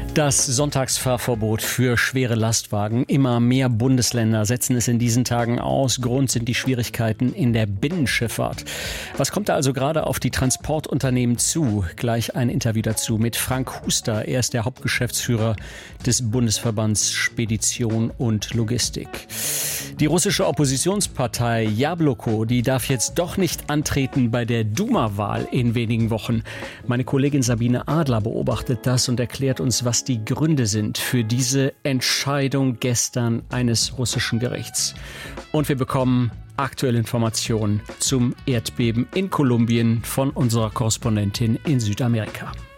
Das Sonntagsfahrverbot für schwere Lastwagen. Immer mehr Bundesländer setzen es in diesen Tagen aus. Grund sind die Schwierigkeiten in der Binnenschifffahrt. Was kommt da also gerade auf die Transportunternehmen zu? Gleich ein Interview dazu mit Frank Huster. Er ist der Hauptgeschäftsführer des Bundesverbands Spedition und Logistik. Die russische Oppositionspartei Jabloko, die darf jetzt doch nicht antreten bei der Duma-Wahl in wenigen Wochen. Meine Kollegin Sabine Adler beobachtet das und erklärt uns, was die Gründe sind für diese Entscheidung gestern eines russischen Gerichts. Und wir bekommen aktuelle Informationen zum Erdbeben in Kolumbien von unserer Korrespondentin in Südamerika.